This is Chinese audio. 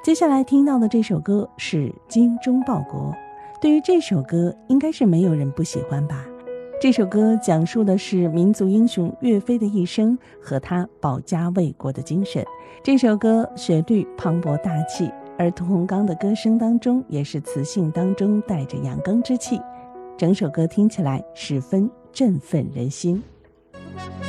接下来听到的这首歌是《精忠报国》，对于这首歌应该是没有人不喜欢吧。这首歌讲述的是民族英雄岳飞的一生和他保家卫国的精神。这首歌旋律磅礴大气，而屠洪刚的歌声当中也是磁性当中带着阳刚之气，整首歌听起来十分振奋人心。